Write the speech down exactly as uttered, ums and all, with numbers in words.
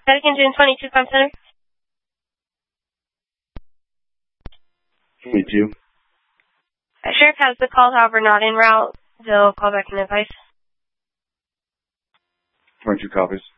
Vatican June twenty-two, Com Center. twenty-two. Uh, Sheriff has the call, however, not en route. They'll call back and advise. twenty-two copies.